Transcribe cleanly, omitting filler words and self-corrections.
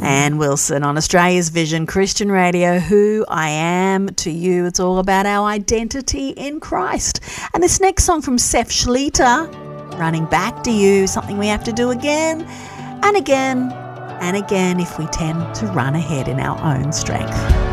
Anne Wilson on Australia's Vision Christian Radio. Who I am to you. It's all about our identity in Christ. And this next song from Seth Schleter, Running Back to You, something we have to do again and again and again if we tend to run ahead in our own strength.